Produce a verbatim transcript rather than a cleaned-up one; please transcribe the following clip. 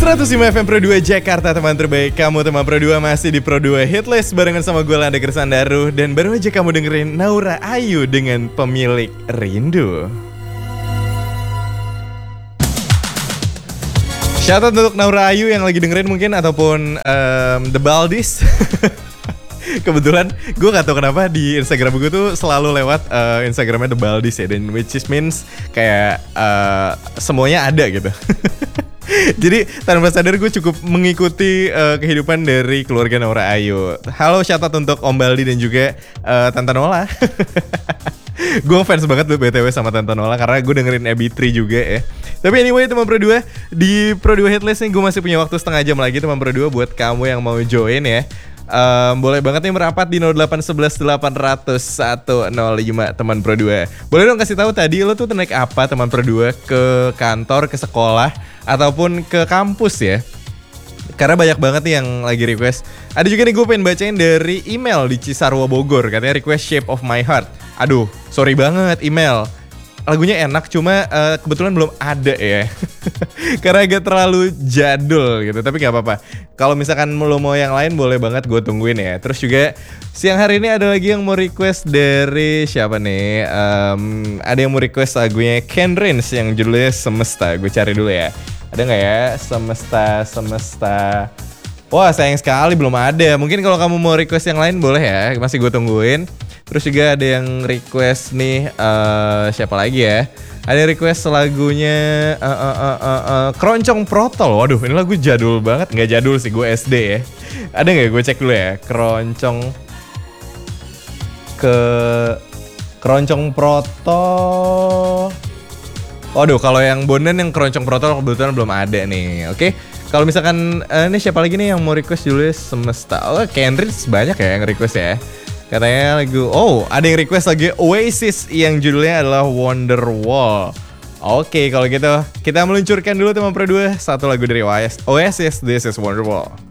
seratus lima F M Pro dua Jakarta, teman terbaik kamu. Teman Pro dua masih di Pro dua Hitlist barengan sama gue Landa Gersandaru. Dan baru aja kamu dengerin Naura Ayu dengan Pemilik Rindu. Shoutout untuk Naura Ayu yang lagi dengerin mungkin, ataupun um, The Baldies. Kebetulan gue gak tau kenapa di Instagram gue tuh selalu lewat uh, Instagramnya The Baldies ya. Dan which is means kayak uh, semuanya ada gitu. Jadi tanpa sadar gue cukup mengikuti uh, kehidupan dari keluarga Naura Ayu. Halo, shoutout untuk Om Baldi dan juga uh, Tante Nola. Gue fans banget tuh B T W sama Tante Nola karena gue dengerin Abby Tree juga ya. Tapi anyway teman Pro dua, di Pro dua Hitlist nih gue masih punya waktu setengah jam lagi teman Pro dua buat kamu yang mau join ya. Um, boleh banget nih merapat di nol delapan satu satu delapan nol nol satu nol lima teman Pro dua. Boleh dong kasih tahu tadi lo tuh naik apa teman Pro dua, ke kantor, ke sekolah, ataupun ke kampus ya. Karena banyak banget nih yang lagi request. Ada juga nih gue pengen bacain dari email di Cisarua Bogor. Katanya request Shape of My Heart. Aduh, sorry banget email. Lagunya enak cuma uh, kebetulan belum ada ya. Karena agak terlalu jadul gitu. Tapi gak apa-apa. Kalau misalkan lo mau yang lain boleh banget gue tungguin ya. Terus juga siang hari ini ada lagi yang mau request dari siapa nih? Um, ada yang mau request lagunya Ken Rins yang judulnya Semesta. Gue cari dulu ya. Ada gak ya? Semesta, Semesta. Wah, sayang sekali belum ada. Mungkin kalau kamu mau request yang lain boleh ya. Masih gue tungguin. Terus juga ada yang request nih, uh, siapa lagi ya? Ada yang request lagunya uh, uh, uh, uh, uh, Keroncong Protol. Waduh, ini lagu jadul banget. Nggak jadul sih, gue S D ya. Ada nggak? Gue cek dulu ya. Keroncong ke Keroncong Protol. Waduh, kalau yang Bondan yang Keroncong Protol kebetulan belum ada nih. Oke. Kalau misalkan uh, ini siapa lagi nih yang mau request dulu Semesta? Oh, Kendrick banyak ya yang request ya. Katanya lagu, oh ada yang request lagi Oasis yang judulnya adalah Wonderwall. Oke, kalau gitu kita meluncurkan dulu teman Pro dua satu lagu dari Oasis, This is Wonderwall.